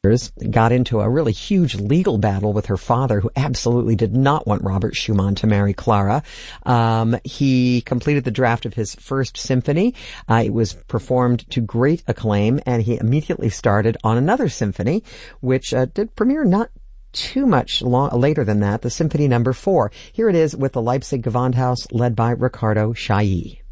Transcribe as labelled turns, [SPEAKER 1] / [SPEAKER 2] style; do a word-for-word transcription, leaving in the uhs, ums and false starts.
[SPEAKER 1] got into a really huge legal battle with her father, who absolutely did not want Robert Schumann to marry Clara. Um, he completed the draft of his first symphony. Uh, it was performed to great acclaim, and he immediately started on another symphony, which uh, did premiere not too much long, later than that, the Symphony Number Four. Here it is with the Leipzig Gewandhaus, led by Riccardo Chailly.